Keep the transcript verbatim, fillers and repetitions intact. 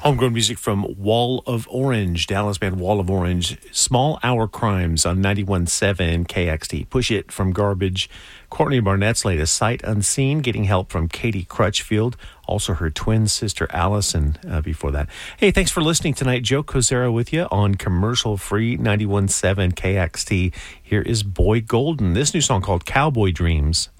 Homegrown music from Wall of Orange, Dallas band Wall of Orange. Small Hour Crimes on ninety-one point seven K X T. Push It from Garbage. Courtney Barnett's latest, Sight Unseen, getting help from Katie Crutchfield. Also her twin sister Allison uh, before that. Hey, thanks for listening tonight. Joe Cozera with you on commercial free ninety-one point seven K X T. Here is Boy Golden. This new song called Cowboy Dreams.